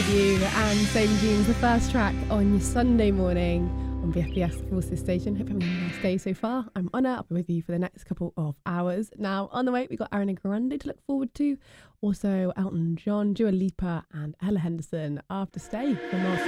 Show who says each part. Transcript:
Speaker 1: You and Same Jeans, the first track on your Sunday morning on BFBS Forces Station. Hope you're having a nice day so far. I'm Anna. I'll be with you for the next couple of hours. Now, on the way, we've got Ariana Grande to look forward to. Also, Elton John, Dua Lipa, and Ella Henderson after Stay from our